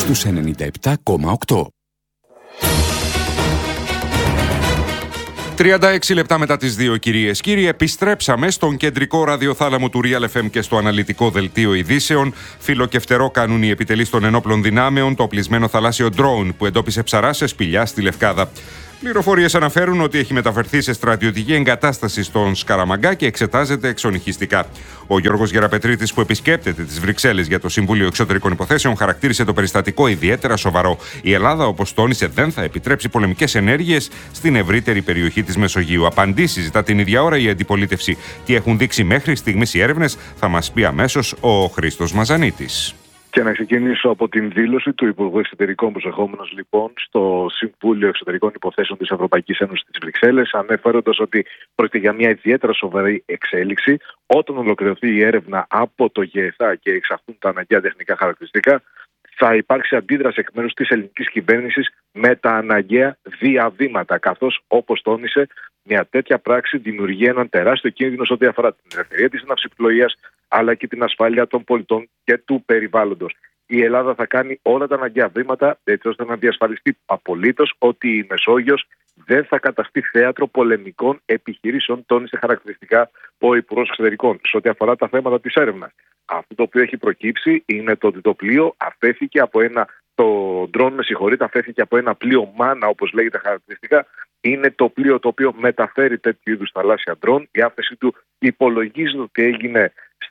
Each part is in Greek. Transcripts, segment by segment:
στους 97,8. 36 λεπτά μετά τις 2, κυρίες κύριοι, επιστρέψαμε στον κεντρικό ραδιοθάλαμο του Real FM και στο αναλυτικό δελτίο ειδήσεων. Φύλλο και φτερό κάνουν οι επιτελείς των ενόπλων δυνάμεων το οπλισμένο θαλάσσιο drone που εντόπισε ψαρά σε σπηλιά στη Λευκάδα. Πληροφορίες αναφέρουν ότι έχει μεταφερθεί σε στρατιωτική εγκατάσταση στον Σκαραμαγκά και εξετάζεται εξονυχιστικά. Ο Γιώργος Γεραπετρίτης, που επισκέπτεται τις Βρυξέλλες για το Συμβούλιο Εξωτερικών Υποθέσεων, χαρακτήρισε το περιστατικό ιδιαίτερα σοβαρό. Η Ελλάδα, όπως τόνισε, δεν θα επιτρέψει πολεμικές ενέργειες στην ευρύτερη περιοχή της Μεσογείου. Απαντήσεις ζητά την ίδια ώρα η αντιπολίτευση. Τι έχουν δείξει μέχρι στιγμής οι έρευνες, θα μας πει αμέσως ο Χρήστος Μαζανίτης. Και να ξεκινήσω από την δήλωση του Υπουργού Εξωτερικών, προσεχόμενος λοιπόν στο Συμβούλιο Εξωτερικών Υποθέσεων της Ευρωπαϊκής Ένωσης της Βρυξέλλες, ανέφεροντας ότι πρόκειται για μια ιδιαίτερα σοβαρή εξέλιξη. Όταν ολοκληρωθεί η έρευνα από το ΓΕΘΑ και εξαχθούν τα αναγκαία τεχνικά χαρακτηριστικά, θα υπάρξει αντίδραση εκ μέρους της ελληνικής κυβέρνησης με τα αναγκαία διαβήματα. Καθώς, όπως τόνισε, μια τέτοια πράξη δημιουργεί έναν τεράστιο κίνδυνο σε ό,τι αφορά την ελευθερία της ναυσιπλοείας, αλλά και την ασφάλεια των πολιτών και του περιβάλλοντος. Η Ελλάδα θα κάνει όλα τα αναγκαία βήματα έτσι ώστε να διασφαλιστεί απολύτως ότι η Μεσόγειος δεν θα καταστεί θέατρο πολεμικών επιχειρήσεων, τόνισε χαρακτηριστικά ο Υπουργός Εξωτερικών. Σε ό,τι αφορά τα θέματα της έρευνας, αυτό το οποίο έχει προκύψει είναι το ότι το πλοίο αφέθηκε από αφέθηκε από ένα πλοίο μάνα, όπως λέγεται χαρακτηριστικά. Είναι το πλοίο το οποίο μεταφέρει τέτοιου είδους θαλάσσια ντρόν. Η άφεση του υπολογίζεται ότι έγινε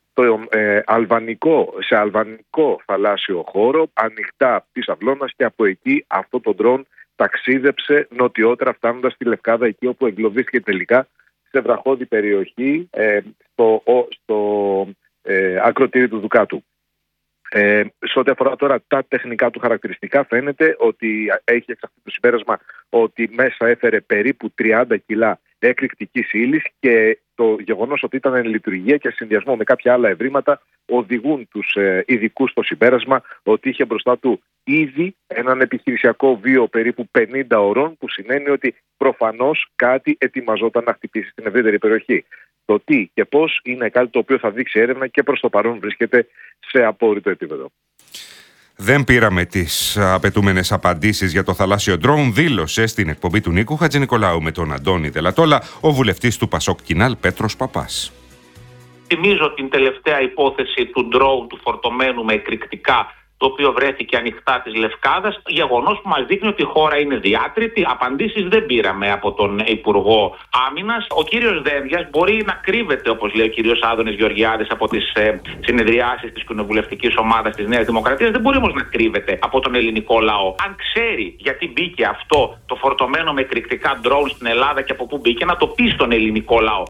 σε αλβανικό θαλάσσιο χώρο, ανοιχτά της Αυλώνας, και από εκεί αυτό το ντρόν ταξίδεψε νοτιότερα, φτάνοντας στη Λευκάδα, εκεί όπου εγκλωβίστηκε τελικά σε βραχώδη περιοχή στο ακροτήρι του Δουκάτου. Σε ό,τι αφορά τώρα τα τεχνικά του χαρακτηριστικά, φαίνεται ότι έχει εξαχθεί το συμπέρασμα ότι μέσα έφερε περίπου 30 κιλά εκρηκτικής ύλης, και το γεγονός ότι ήταν εν λειτουργία και συνδυασμό με κάποια άλλα ευρήματα οδηγούν τους ειδικούς στο συμπέρασμα ότι είχε μπροστά του ήδη έναν επιχειρησιακό βίο περίπου 50 ωρών, που σημαίνει ότι προφανώς κάτι ετοιμαζόταν να χτυπήσει στην ευρύτερη περιοχή. Το τι και πώς είναι κάτι το οποίο θα δείξει έρευνα και προς το παρόν βρίσκεται σε απόρριτο επίπεδο. Δεν πήραμε τις απαιτούμενες απαντήσεις για το θαλάσσιο ντρόουν, δήλωσε στην εκπομπή του Νίκου Χατζηνικολάου με τον Αντώνη Δελατόλα ο βουλευτής του Πασόκ Κινάλ Πέτρος Παπάς. Θυμίζω την τελευταία υπόθεση του ντρόουν του φορτωμένου με εκρηκτικά, το οποίο βρέθηκε ανοιχτά της Λευκάδας, γεγονός που μας δείχνει ότι η χώρα είναι διάτρητη. Απαντήσεις δεν πήραμε από τον Υπουργό Άμυνας. Ο κύριος Δένδιας μπορεί να κρύβεται, όπως λέει ο κύριος Άδωνης Γεωργιάδης, από τις συνεδριάσεις της κοινοβουλευτικής ομάδας της Νέας Δημοκρατίας. Δεν μπορεί όμως να κρύβεται από τον ελληνικό λαό. Αν ξέρει γιατί μπήκε αυτό το φορτωμένο με εκρηκτικά ντρόουν στην Ελλάδα και από πού μπήκε, να το πει στον ελληνικό λαό.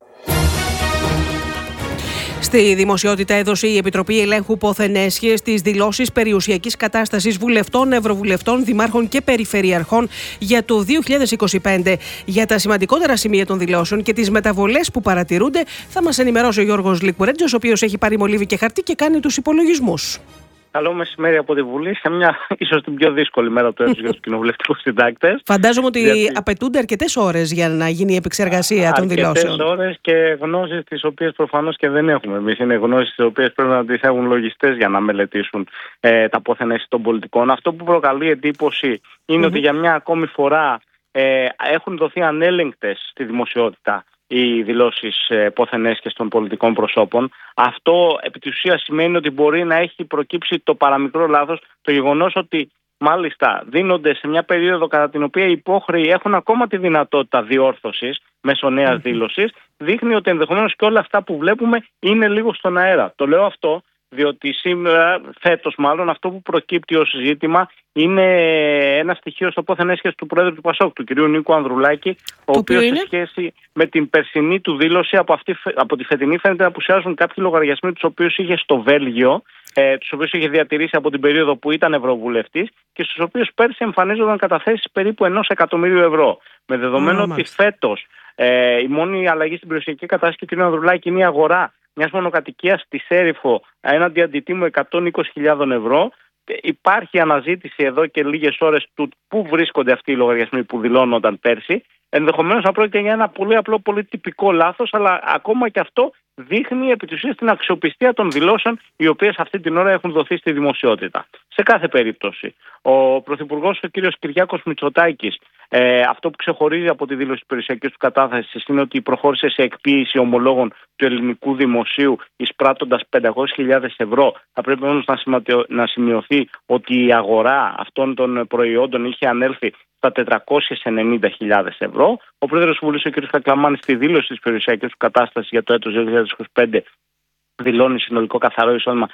Στη δημοσιότητα έδωσε η Επιτροπή Ελέγχου Πόθεν Έσχυες τις δηλώσεις περιουσιακής κατάστασης βουλευτών, ευρωβουλευτών, δημάρχων και περιφερειαρχών για το 2025. Για τα σημαντικότερα σημεία των δηλώσεων και τις μεταβολές που παρατηρούνται θα μας ενημερώσει ο Γιώργος Λικουρέτζος, ο οποίος έχει πάρει μολύβι και χαρτί και κάνει τους υπολογισμούς. Καλό μεσημέρι από τη Βουλή, σε μια ίσως την πιο δύσκολη μέρα του έτους για τους κοινοβουλευτικούς συντάκτες. Φαντάζομαι ότι απαιτούνται αρκετές ώρες για να γίνει η επεξεργασία των δηλώσεων. Αρκετές ώρες και γνώσεις τις οποίες προφανώς και δεν έχουμε εμείς. Είναι γνώσεις τις οποίες πρέπει να τις έχουν λογιστές για να μελετήσουν τα πόθεν έσχη των πολιτικών. Αυτό που προκαλεί εντύπωση είναι ότι για μια ακόμη φορά έχουν δοθεί ανέλεγκτες στη δημοσιότητα οι δηλώσεις πόθεν έσχες των πολιτικών προσώπων. Αυτό επί της ουσίας σημαίνει ότι μπορεί να έχει προκύψει το παραμικρό λάθος, το γεγονός ότι μάλιστα δίνονται σε μια περίοδο κατά την οποία οι υπόχρεοι έχουν ακόμα τη δυνατότητα διόρθωσης μέσω νέας δήλωσης, δείχνει ότι ενδεχομένως και όλα αυτά που βλέπουμε είναι λίγο στον αέρα. Το λέω αυτό διότι σήμερα, φέτος μάλλον, αυτό που προκύπτει ως ζήτημα είναι ένα στοιχείο στο πόθεν έσχες του Πρόεδρου του Πασόκ, του κ. Νίκου Ανδρουλάκη, ο οποίος σε σχέση με την περσινή του δήλωση από τη φετινή φαίνεται να απουσιάζουν κάποιοι λογαριασμοί τους οποίους είχε στο Βέλγιο, τους οποίους είχε διατηρήσει από την περίοδο που ήταν ευρωβουλευτής και στους οποίους πέρσι εμφανίζονταν καταθέσεις περίπου 1 εκατομμύριου ευρώ. Με δεδομένο ότι φέτος η μόνη αλλαγή στην περιουσιακή κατάσταση του κ. Ανδρουλάκη είναι η αγορά μιας μονοκατοικίας στη Σέριφο έναντι αντιτίμου 120.000 ευρώ. Υπάρχει αναζήτηση εδώ και λίγες ώρες του πού βρίσκονται αυτοί οι λογαριασμοί που δηλώνονταν πέρσι Ενδεχομένως να πρόκειται για ένα πολύ απλό, πολύ τυπικό λάθος, αλλά ακόμα και αυτό δείχνει επί της ουσίας την αξιοπιστία των δηλώσεων οι οποίες αυτή την ώρα έχουν δοθεί στη δημοσιότητα. Σε κάθε περίπτωση, ο Πρωθυπουργός, ο κ. Κυριάκος Μητσοτάκης, αυτό που ξεχωρίζει από τη δήλωση της περιουσιακής του κατάθεσης είναι ότι προχώρησε σε εκποίηση ομολόγων του ελληνικού δημοσίου εισπράττοντας 500.000 ευρώ. Θα πρέπει όμως να σημειωθεί ότι η αγορά αυτών των προϊόντων είχε ανέλθει στα 490.000 ευρώ. Ο πρόεδρος του Βουλής, ο κ. Κακλαμάνης, στη δήλωση της περιουσιακής του κατάστασης για το έτος 2025 δηλώνει συνολικό καθαρό εισόδημα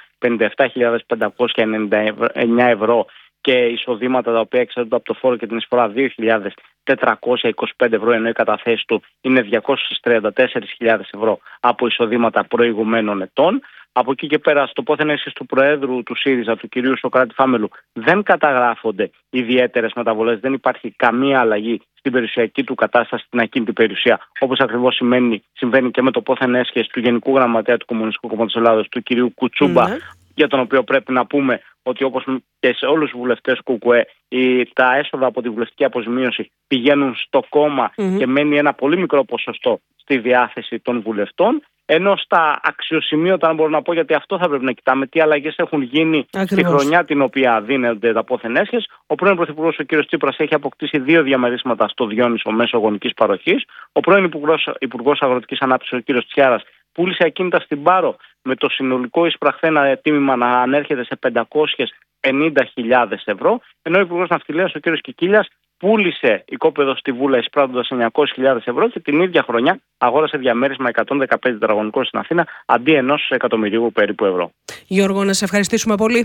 57.599 ευρώ και εισοδήματα τα οποία εξαρτώνται από το φόρο και την εισφορά 2.425 ευρώ, ενώ η καταθέση του είναι 234.000 ευρώ από εισοδήματα προηγουμένων ετών. Από εκεί και πέρα, στο πόθεν έσχεση του Προέδρου του ΣΥΡΙΖΑ, του κυρίου Σωκράτη Φάμελου, δεν καταγράφονται ιδιαίτερες μεταβολές, δεν υπάρχει καμία αλλαγή στην περιουσιακή του κατάσταση, στην ακίνητη περιουσία, όπως ακριβώς συμβαίνει και με το πόθεν έσχεση του Γενικού Γραμματέα του Κομμουνιστικού Κόμματος Ελλάδος, του κυρίου Κουτσούμπα, για τον οποίο πρέπει να πούμε ότι όπως και σε όλους τους βουλευτές ΚΚΕ, τα έσοδα από τη βουλευτική αποζημίωση πηγαίνουν στο κόμμα και μένει ένα πολύ μικρό ποσοστό στη διάθεση των βουλευτών. Ενώ στα αξιοσημείωτα, αν μπορώ να πω, γιατί αυτό θα πρέπει να κοιτάμε, τι αλλαγές έχουν γίνει στη χρονιά την οποία δίνονται τα πόθεν έσχες. Ο πρώην Πρωθυπουργός, ο κ. Τσίπρας, έχει αποκτήσει 2 διαμερίσματα στο Διόνυσο μέσω γονικής παροχής. Ο πρώην Υπουργός Αγροτικής Ανάπτυξης, ο κ. Τσιάρας, πούλησε ακίνητα στην Πάρο με το συνολικό εισπραχθένα τίμημα να ανέρχεται σε 550.000 ευρώ. Ενώ ο Υπουργός Ναυτιλίας, ο κ. Κικίλιας, πούλησε οικόπεδο στη Βούλα εισπράττοντας 900.000 ευρώ και την ίδια χρονιά αγόρασε διαμέρισμα 115 τετραγωνικών στην Αθήνα αντί 1 εκατομμυρίου περίπου ευρώ. Γιώργο, να σε ευχαριστήσουμε πολύ.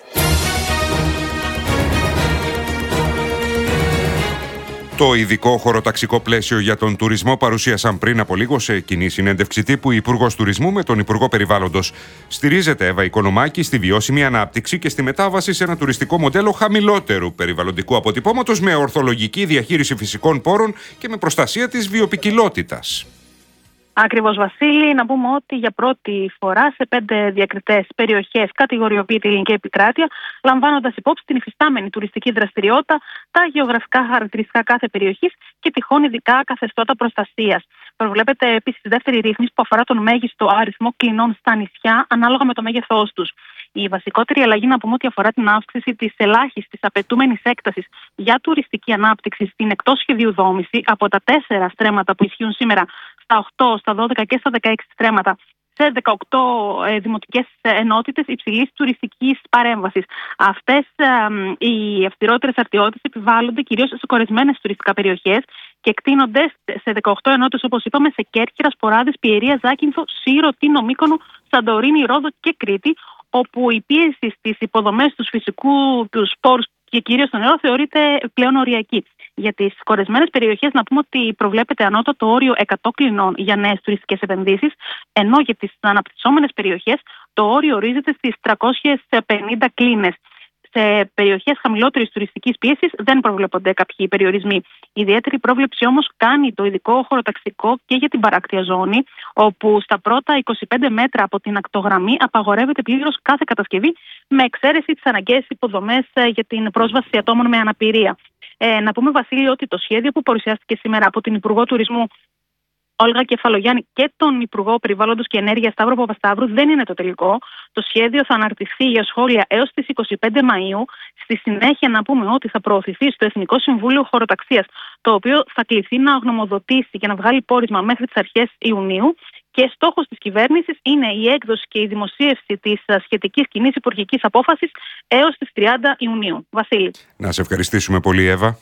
Το ειδικό χωροταξικό πλαίσιο για τον τουρισμό παρουσίασαν πριν από λίγο σε κοινή συνέντευξη τύπου Υπουργός Τουρισμού με τον Υπουργό Περιβάλλοντος. Στηρίζεται, Εύα Οικονομάκη, στη βιώσιμη ανάπτυξη και στη μετάβαση σε ένα τουριστικό μοντέλο χαμηλότερου περιβαλλοντικού αποτυπώματος με ορθολογική διαχείριση φυσικών πόρων και με προστασία της βιοποικιλότητας. Ακριβώς, Βασίλη. Να πούμε ότι για πρώτη φορά σε 5 διακριτές περιοχές κατηγοριοποιείται η ελληνική επικράτεια, λαμβάνοντας υπόψη την υφιστάμενη τουριστική δραστηριότητα, τα γεωγραφικά χαρακτηριστικά κάθε περιοχής και τυχόν ειδικά καθεστώτα προστασίας. Προβλέπεται επίσης δεύτερη ρύθμιση που αφορά τον μέγιστο αριθμό κλινών στα νησιά ανάλογα με το μέγεθός τους. Η βασικότερη αλλαγή, να πούμε, ότι αφορά την αύξηση της ελάχιστης απαιτούμενης έκτασης για τουριστική ανάπτυξη στην εκτός σχεδίου δόμηση από τα 4 στρέμματα που ισχύουν σήμερα στα 8, στα 12 και στα 16 στρέμματα σε 18 δημοτικές ενότητες υψηλής τουριστικής παρέμβασης. Αυτές οι αυστηρότερες αρτιότητες επιβάλλονται κυρίως σε κορεσμένες τουριστικά περιοχές και εκτείνονται σε 18 ενότητες, όπως είπαμε, σε Κέρκυρα, Σποράδες, Πιερία, Ζάκυνθο, Σύρο, Τίνο, Μύκονο, Σαντορίνη, Ρόδο και Κρήτη, όπου η πίεση στις υποδομές, τους φυσικούς πόρους και κυρίως στο νερό θεωρείται πλέον οριακή. Για τις κορεσμένες περιοχές, να πούμε ότι προβλέπεται ανώτατο όριο 100 κλινών για νέες τουριστικές επενδύσεις, ενώ για τις αναπτυσσόμενες περιοχές το όριο ορίζεται στις 350 κλίνες. Σε περιοχές χαμηλότερης τουριστικής πίεσης δεν προβλέπονται κάποιοι περιορισμοί. Ιδιαίτερη πρόβλεψη όμως κάνει το ειδικό χωροταξικό και για την παράκτια ζώνη, όπου στα πρώτα 25 μέτρα από την ακτογραμμή απαγορεύεται πλήρως κάθε κατασκευή, με εξαίρεση τις αναγκαίες υποδομές για την πρόσβαση ατόμων με αναπηρία. Να πούμε, Βασίλη, ότι το σχέδιο που παρουσιάστηκε σήμερα από την Υπουργό Τουρισμού Όλγα Κεφαλογιάννη και τον Υπουργό Περιβάλλοντος και Ενέργειας Σταύρο Παπασταύρου δεν είναι το τελικό. Το σχέδιο θα αναρτηθεί για σχόλια έως τις 25 Μαΐου. Στη συνέχεια, να πούμε ότι θα προωθηθεί στο Εθνικό Συμβούλιο Χωροταξίας, το οποίο θα κληθεί να γνωμοδοτήσει και να βγάλει πόρισμα μέχρι τις αρχές Ιουνίου. Και στόχος της κυβέρνησης είναι η έκδοση και η δημοσίευση της σχετικής κοινής υπουργικής απόφασης έως τις 30 Ιουνίου. Βασίλη. Να σε ευχαριστήσουμε πολύ, Εύα.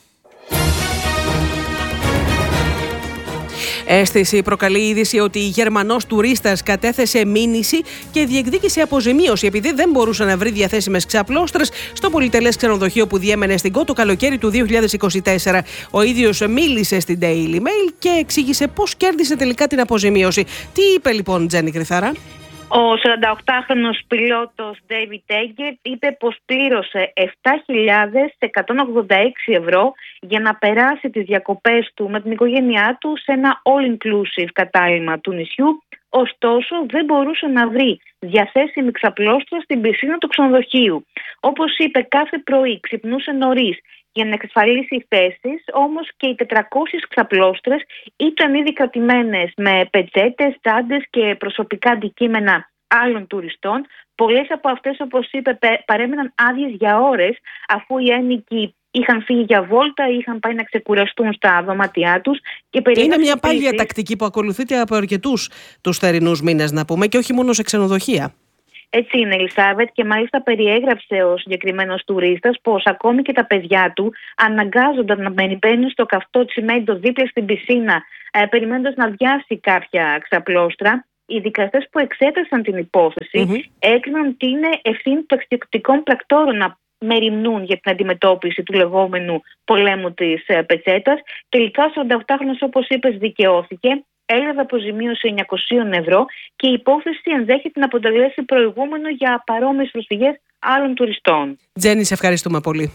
Αίσθηση προκαλεί η είδηση ότι Γερμανός τουρίστας κατέθεσε μήνυση και διεκδίκησε αποζημίωση επειδή δεν μπορούσε να βρει διαθέσιμες ξαπλώστρες στο πολυτελές ξενοδοχείο που διέμενε στην Κο το καλοκαίρι του 2024. Ο ίδιος μίλησε στην Daily Mail και εξήγησε πώς κέρδισε τελικά την αποζημίωση. Τι είπε λοιπόν, Τζέννη Κρυθάρα? Ο 48χρονος πιλότος David Eggert είπε πως πλήρωσε 7.186 ευρώ για να περάσει τις διακοπές του με την οικογένειά του σε ένα all-inclusive κατάλημα του νησιού. Ωστόσο, δεν μπορούσε να βρει διαθέσιμη ξαπλώστρα στην πισίνα του ξενοδοχείου. Όπως είπε, κάθε πρωί ξυπνούσε νωρίς για να εξασφαλίσει θέσεις, όμως και οι 400 ξαπλώστρες ήταν ήδη κρατημένες με πετσέτες, τσάντες και προσωπικά αντικείμενα άλλων τουριστών. Πολλές από αυτές, όπως είπε, παρέμεναν άδειες για ώρες, αφού οι ένοικοι είχαν φύγει για βόλτα ή είχαν πάει να ξεκουραστούν στα δωμάτια τους. Είναι μια πάγια τακτική που ακολουθείται από αρκετούς τους θερινούς μήνες, να πούμε, και όχι μόνο σε ξενοδοχεία. Έτσι είναι, Ελισάβετ, και μάλιστα περιέγραψε ο συγκεκριμένος τουρίστας πως ακόμη και τα παιδιά του αναγκάζονταν να μπαίνουν στο καυτό τσιμέντο δίπλα στην πισίνα, περιμένοντας να αδειάσει κάποια ξαπλώστρα. Οι δικαστές που εξέτασαν την υπόθεση έκριναν ότι είναι ευθύνη των ταξιδιωτικών πρακτόρων να μεριμνούν για την αντιμετώπιση του λεγόμενου πολέμου της πετσέτας. Τελικά, ο 48χρονος, όπως είπες, δικαιώθηκε. Έλαβε αποζημίωση 900 ευρώ και η υπόθεση ενδέχεται να αποτελέσει προηγούμενο για παρόμοιες προσφυγές άλλων τουριστών. Τζέννη, σε ευχαριστούμε πολύ.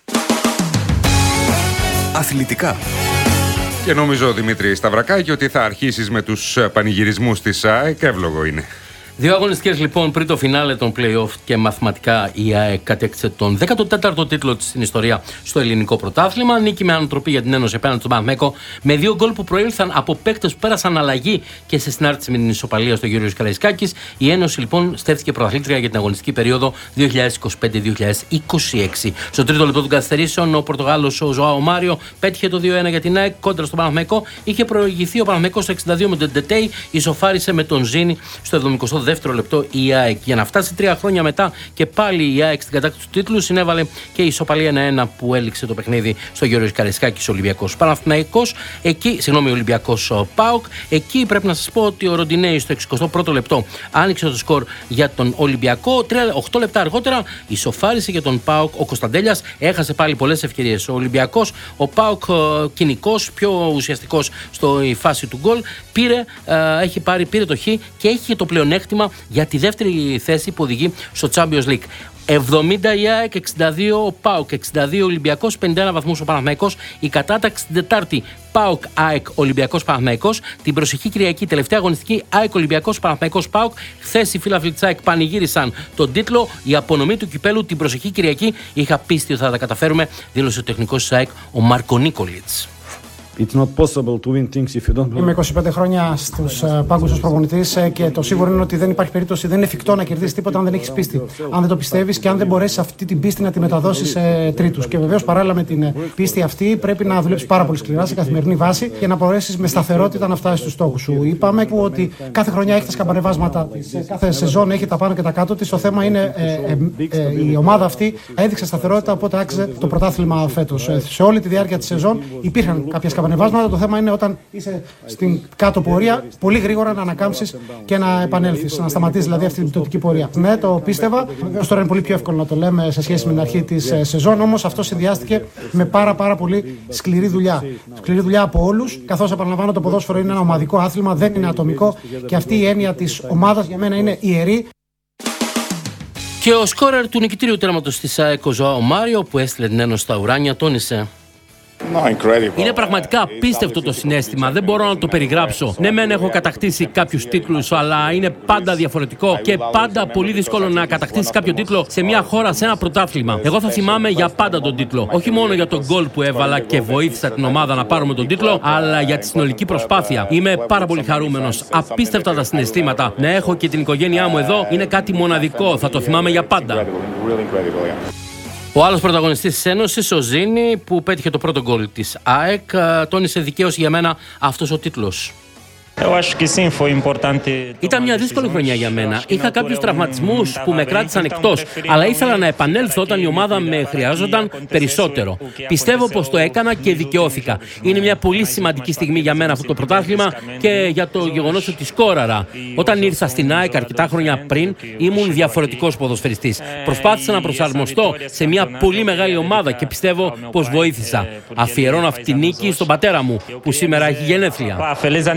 Αθλητικά. Και νομίζω, Δημήτρη Σταυρακάκη, ότι θα αρχίσεις με τους πανηγυρισμούς της ΑΕΚ. Εύλογο είναι. 2 αγωνιστικές λοιπόν πριν το φινάλε των play-off και μαθηματικά η ΑΕΚ κατέκτησε τον 14ο τίτλο της στην ιστορία στο ελληνικό πρωτάθλημα. Νίκη με ανατροπή για την Ένωση απέναντι στον Παναθηναϊκό με 2 γκολ που προήλθαν από παίκτες που πέρασαν αλλαγή και σε συνάρτηση με την ισοπαλία στο Γιώργος Καραϊσκάκης. Η Ένωση λοιπόν στέφθηκε πρωταθλήτρια για την αγωνιστική περίοδο 2025-2026. Στο τρίτο λεπτό των καθυστερήσεων, ο Πορτογάλος ο Ζωάο Μάριο πέτυχε το 2-1 για την ΑΕΚ κόντρα στον Παναθηναϊκό. Είχε προηγηθεί ο Παναθηναϊκός στο 62 με τον Ντετέι, ισοφάρισε με τον Ζήνη στο 72ο λεπτό η ΑΕΚ. Για να φτάσει 3 χρόνια μετά και πάλι η ΑΕΚ στην κατάκτηση του τίτλου, συνέβαλε και η ισοπαλία 1-1 που έληξε το παιχνίδι στο Γιώργος Καραϊσκάκης Ολυμπιακός Παναθηναϊκός. Ολυμπιακός ΠΑΟΚ. Εκεί πρέπει να σας πω ότι ο Ροντινέη στο 61ο λεπτό άνοιξε το σκορ για τον Ολυμπιακό. 8 λεπτά αργότερα ισοφάρισε για τον ΠΑΟΚ ο Κωνσταντέλιας. Έχασε πάλι πολλές ευκαιρίες ο Ολυμπιακός. Ο ΠΑΟΚ κοινικός, πιο ουσιαστικός στη φάση του γκολ. Πήρε το χ και έχει το πλεονέκτημα για τη δεύτερη θέση που οδηγεί στο Champions League. 70 η ΑΕΚ, 62 ο ΠΑΟΚ, 62 Ολυμπιακός, 51 βαθμούς ο Παναθηναϊκός. Η κατάταξη την Τετάρτη ΠΑΟΚ ΑΕΚ Ολυμπιακός Παναθηναϊκός. Την προσεχή Κυριακή, τελευταία αγωνιστική ΑΕΚ Ολυμπιακός Παναθηναϊκός ΠΑΟΚ. Χθες οι φίλαθλοι της ΑΕΚ πανηγύρισαν τον τίτλο. Η απονομή του κυπέλου την προσεχή Κυριακή είχα πίστη ότι θα τα καταφέρουμε, δήλωσε ο τεχνικός της ΑΕΚ ο Μάρκο Νίκολιτς. Είμαι 25 χρόνια στους πάγκους ως προπονητής και το σίγουρο είναι ότι δεν υπάρχει περίπτωση, δεν είναι εφικτό να κερδίσεις τίποτα αν δεν έχεις πίστη. Αν δεν το πιστεύεις και αν δεν μπορέσεις αυτή την πίστη να τη μεταδώσεις σε τρίτους. Και βεβαίως παράλληλα με την πίστη αυτή πρέπει να δουλέψεις πάρα πολύ σκληρά σε καθημερινή βάση και να μπορέσεις με σταθερότητα να φτάσεις στους στόχους σου. Είπαμε ότι κάθε χρονιά έχει τα σκαμπανεβάσματα της, κάθε σεζόν έχει τα πάνω και τα κάτω της. Το θέμα είναι η ομάδα αυτή έδειξε σταθερότητα, οπότε άξιζε το πρωτάθλημα φέτος. Σε όλη τη διάρκεια της σεζόν υπήρχαν κάποια σκαμπανεβάσματα. Το θέμα είναι όταν είσαι στην κάτω πορεία, πολύ γρήγορα να ανακάμψεις και να επανέλθεις, να σταματήσεις δηλαδή αυτή την πτωτική πορεία. Ναι, το πίστευα. Τώρα είναι πολύ πιο εύκολο να το λέμε σε σχέση με την αρχή της σεζόν, όμως αυτό συνδυάστηκε με πάρα πολύ σκληρή δουλειά. Σκληρή δουλειά από όλους, καθώς επαναλαμβάνω το ποδόσφαιρο είναι ένα ομαδικό άθλημα, δεν είναι ατομικό και αυτή η έννοια της ομάδας για μένα είναι ιερή. Και ο σκόρερ του νικητήριου τέρματος της ΑΕΚ, ο Ζωάο Μάριο, που έστειλε την Ένωση στα ουράνια, τόνισε: είναι πραγματικά απίστευτο το συναίσθημα. Δεν μπορώ να το περιγράψω. Ναι, μεν έχω κατακτήσει κάποιους τίτλους, αλλά είναι πάντα διαφορετικό και πάντα πολύ δύσκολο να κατακτήσεις κάποιο τίτλο σε μια χώρα, σε ένα πρωτάθλημα. Εγώ θα θυμάμαι για πάντα τον τίτλο. Όχι μόνο για τον γκολ που έβαλα και βοήθησα την ομάδα να πάρουμε τον τίτλο, αλλά για τη συνολική προσπάθεια. Είμαι πάρα πολύ χαρούμενος. Απίστευτα τα συναισθήματα. Να έχω και την οικογένειά μου εδώ είναι κάτι μοναδικό. Θα το θυμάμαι για πάντα. Ο άλλος πρωταγωνιστής της Ένωσης, ο Ζήνη, που πέτυχε το πρώτο γκολ της ΑΕΚ, τόνισε δικαίως για μένα αυτός ο τίτλος. Ήταν μια δύσκολη χρονιά για μένα. Είχα κάποιους τραυματισμούς που με κράτησαν εκτός, αλλά ήθελα να επανέλθω όταν η ομάδα με χρειάζονταν περισσότερο. Πιστεύω πως το έκανα και δικαιώθηκα. Είναι μια πολύ σημαντική στιγμή για μένα αυτό το πρωτάθλημα και για το γεγονός ότι σκόραρα. Όταν ήρθα στην ΑΕΚ αρκετά χρόνια πριν, ήμουν διαφορετικός ποδοσφαιριστής. Προσπάθησα να προσαρμοστώ σε μια πολύ μεγάλη ομάδα και πιστεύω πως βοήθησα. Αφιερώνω αυτή τη νίκη στον πατέρα μου, που σήμερα έχει γενέθλια.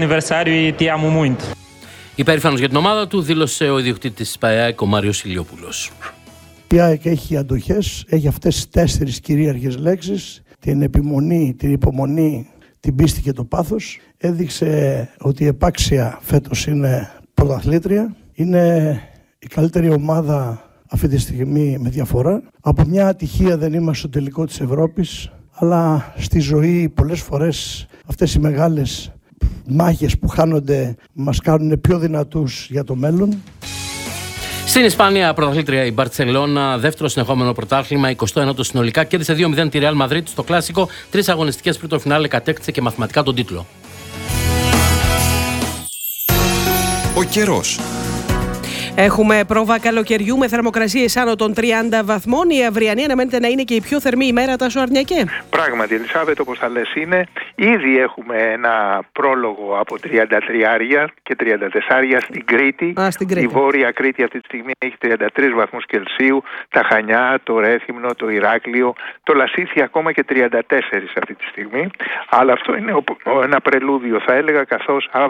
Υπερήφανος για την ομάδα του, δήλωσε ο ιδιοκτήτης της ΠΑΕΑΚ, ο Μάριος Ηλιόπουλος. Η ΑΕΚ έχει αντοχές, έχει αυτές τις 4 κυρίαρχες λέξεις: την επιμονή, την υπομονή, την πίστη και το πάθος. Έδειξε ότι η επάξια φέτος είναι πρωταθλήτρια. Είναι η καλύτερη ομάδα αυτή τη στιγμή με διαφορά. Από μια ατυχία δεν είμαστε στο τελικό της Ευρώπης, αλλά στη ζωή πολλές φορές αυτές οι μεγάλες μάχες που χάνονται μας κάνουν πιο δυνατούς για το μέλλον. Στην Ισπανία, πρωταθλήτρια η Μπαρτσελώνα, δεύτερο συνεχόμενο πρωτάθλημα, 29ο συνολικά, κέρδισε 2-0 τη Real Madrid στο κλάσικο. 3 αγωνιστικές πριν το φινάλε κατέκτησε και μαθηματικά τον τίτλο. Ο καιρός. Έχουμε πρόβα καλοκαιριού με θερμοκρασίες άνω των 30 βαθμών. Η αυριανή αναμένεται να είναι και η πιο θερμή ημέρα, Τάσο Αρνιακέ. Πράγματι, Ελισάβετ, όπως θα λες είναι. Ήδη έχουμε ένα πρόλογο από 33 και 34 στην Κρήτη. Η Βόρεια Κρήτη αυτή τη στιγμή έχει 33 βαθμούς Κελσίου. Τα Χανιά, το Ρέθυμνο, το Ηράκλειο, το Λασίθι ακόμα και 34 αυτή τη στιγμή. Αλλά αυτό είναι ένα πρελούδιο, θα έλεγα, καθώς